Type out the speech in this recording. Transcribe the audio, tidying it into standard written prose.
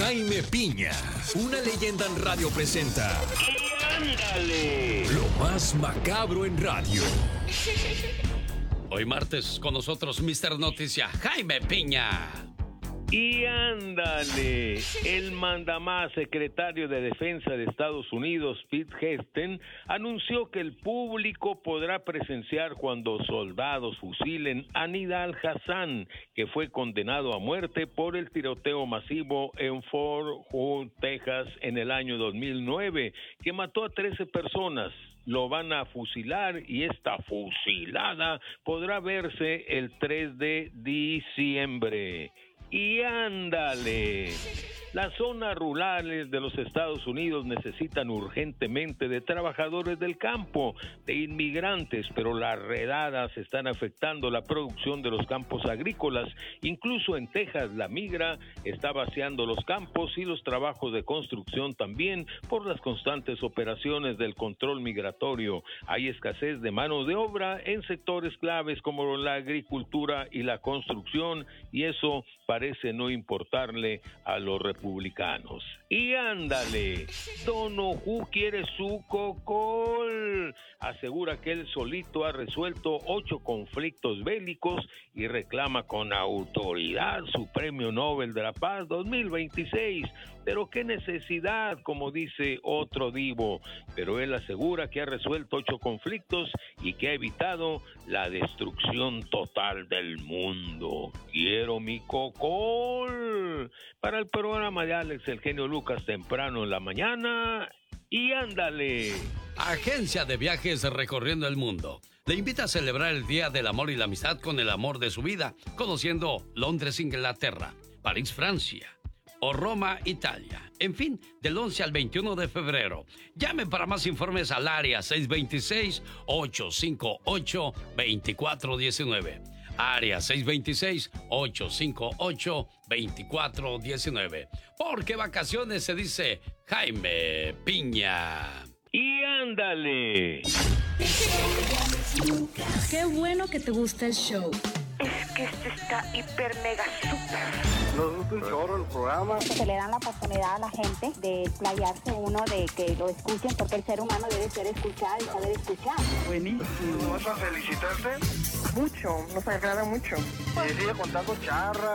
Jaime Piña, una leyenda en radio presenta. ¡Y ándale! Lo más macabro en radio. Hoy martes con nosotros Mr. Noticia, Jaime Piña. Y ándale, el mandamás secretario de Defensa de Estados Unidos, Pete Hegseth, anunció que el público podrá presenciar cuando soldados fusilen a Nidal Hasan, que fue condenado a muerte por el tiroteo masivo en Fort Hood, Texas, en el año 2009, que mató a 13 personas. Lo van a fusilar y esta fusilada podrá verse el 3 de diciembre. Y ándale, las zonas rurales de los Estados Unidos necesitan urgentemente de trabajadores del campo, de inmigrantes, pero las redadas están afectando la producción de los campos agrícolas. Incluso en Texas, la migra está vaciando los campos y los trabajos de construcción también por las constantes operaciones del control migratorio. Hay escasez de mano de obra en sectores claves como la agricultura y la construcción, y eso parece no importarle a los republicanos. Y ándale, Donoghue quiere su cocol. Asegura que él solito ha resuelto 8 conflictos bélicos y reclama con autoridad su Premio Nobel de la Paz 2026. Pero qué necesidad, como dice otro divo. Pero él asegura que ha resuelto 8 conflictos y que ha evitado la destrucción total del mundo. Quiero mi cocol. Para el programa de Alex El Genio Lucas temprano en la mañana. Y ándale. Agencia de viajes recorriendo el mundo le invita a celebrar el Día del Amor y la Amistad con el amor de su vida, conociendo Londres, Inglaterra, París, Francia o Roma, Italia. En fin, del 11 al 21 de febrero. Llame para más informes al área 626-858-2419. Área 626-858-2419. Porque vacaciones se dice Jaime Piña. Y ándale. Qué bueno que te gusta el show. Es que este está hiper mega super. Nos gusta un chorro el programa. Se le dan la oportunidad a la gente de explayarse uno, de que lo escuchen, porque el ser humano debe ser escuchado y saber escuchar. Buenísimo. ¿Vas a felicitarte? Mucho, nos agrada mucho. Y sigue contando charras.